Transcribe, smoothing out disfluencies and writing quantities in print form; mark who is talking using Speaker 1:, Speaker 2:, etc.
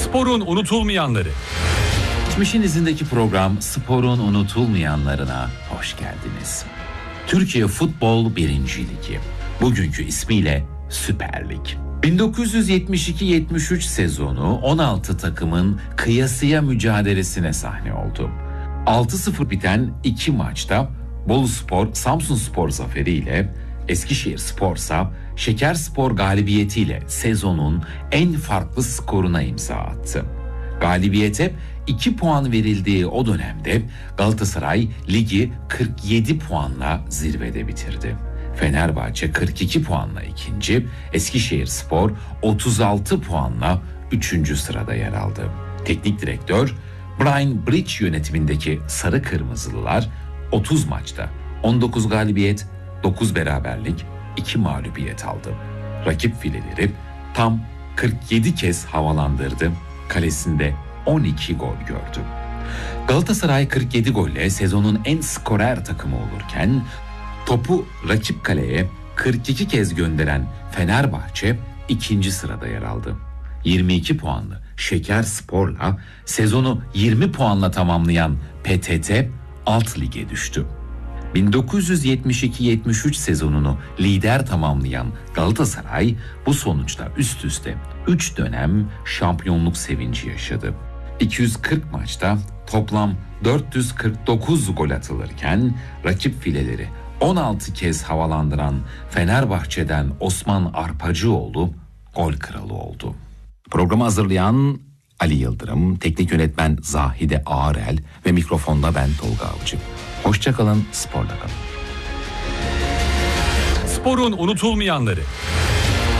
Speaker 1: Sporun unutulmayanları.
Speaker 2: Geçmişin izindeki program Sporun unutulmayanlarına hoş geldiniz. Türkiye Futbol 1. Ligi, bugünkü ismiyle Süper Lig. 1972-73 sezonu 16 takımın kıyasıya mücadelesine sahne oldu. 6-0 biten 2 maçta Boluspor Samsunspor zaferiyle, Eskişehirspor'sa Şekerspor galibiyetiyle sezonun en farklı skoruna imza attı. Galibiyete 2 puan verildiği o dönemde Galatasaray ligi 47 puanla zirvede bitirdi. Fenerbahçe 42 puanla ikinci, Eskişehirspor 36 puanla 3. sırada yer aldı. Teknik direktör Brian Bridge yönetimindeki Sarı Kırmızılılar 30 maçta 19 galibiyet, 9 beraberlik, 2 mağlubiyet aldı. Rakip fileleri tam 47 kez havalandırdı, kalesinde 12 gol gördü. Galatasaray 47 golle sezonun en skorer takımı olurken, topu rakip kaleye 42 kez gönderen Fenerbahçe 2. sırada yer aldı. 22 puanlı Şekerspor'la sezonu 20 puanla tamamlayan PTT alt lige düştü. 1972-73 sezonunu lider tamamlayan Galatasaray bu sonuçta üst üste 3 dönem şampiyonluk sevinci yaşadı. 240 maçta toplam 449 gol atılırken rakip fileleri 16 kez havalandıran Fenerbahçe'den Osman Arpacıoğlu gol kralı oldu. Programı hazırlayan Ali Yıldırım, teknik yönetmen Zahide Ağarel ve mikrofonda ben Tolga Avcı. Hoşça kalın, sporla kalın.
Speaker 1: Sporun unutulmayanları.